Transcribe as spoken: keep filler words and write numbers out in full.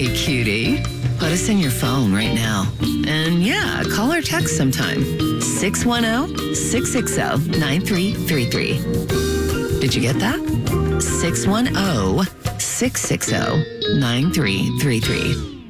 Hey, cutie. Put us in your phone right now. And yeah, call or text sometime. six one zero, six six zero, nine three three three. Did you get that? six one zero, six six zero, nine three three three.